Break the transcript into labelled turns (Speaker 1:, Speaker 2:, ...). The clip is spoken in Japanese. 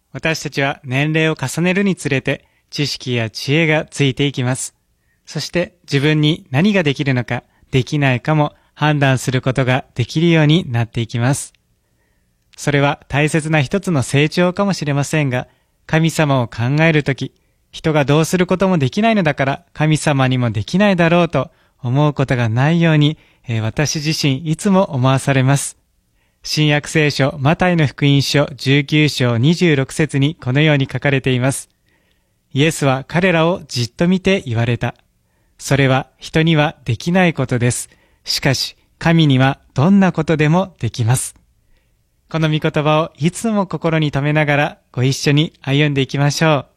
Speaker 1: 私たちは年齢を重ねるにつれて知識や知恵がついていきます。そして自分に何ができるのかできないかも判断することができるようになっていきます。それは大切な一つの成長かもしれませんが、神様を考えるとき、人がどうすることもできないのだから神様にもできないだろうと思うことがないように、私自身いつも思わされます。新約聖書マタイの福音書19章26節にこのように書かれています。イエスは彼らをじっと見て言われた。それは人にはできないことです。しかし神にはどんなことでもできます。この御言葉をいつも心に留めながらご一緒に歩んでいきましょう。